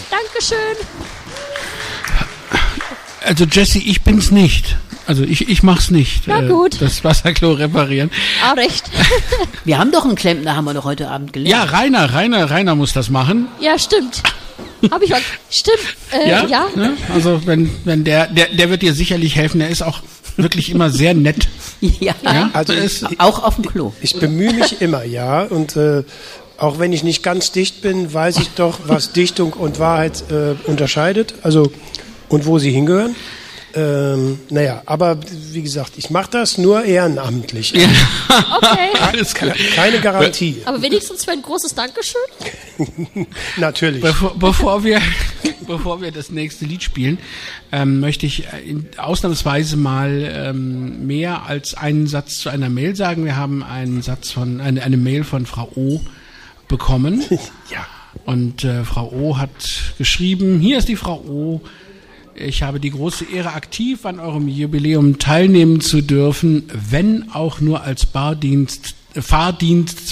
Dankeschön. Also Jessie, ich bin's nicht. Also ich mach's nicht. Na gut. Das Wasserklo reparieren. Ah, recht. Wir haben doch einen Klempner, haben wir doch heute Abend gelernt. Ja, Rainer muss das machen. Ja, stimmt. Hab ich mal. Stimmt. Ja. Ne? Also wenn der wird dir sicherlich helfen. Der ist auch wirklich immer sehr nett. Ja, Also auch auf dem Klo. ich bemühe mich immer, ja. Und auch wenn ich nicht ganz dicht bin, weiß ich doch, was Dichtung und Wahrheit unterscheidet. Also und wo sie hingehören. Naja, aber wie gesagt, ich mache das nur ehrenamtlich. Ja. Okay. Alles klar. Keine Garantie. Aber wenigstens für ein großes Dankeschön. Natürlich. Bevor wir das nächste Lied spielen, möchte ich ausnahmsweise mal mehr als einen Satz zu einer Mail sagen. Wir haben eine Mail von Frau O bekommen. Ja. Und Frau O hat geschrieben, hier ist die Frau O. Ich habe die große Ehre, aktiv an eurem Jubiläum teilnehmen zu dürfen, wenn auch nur als Fahrdienst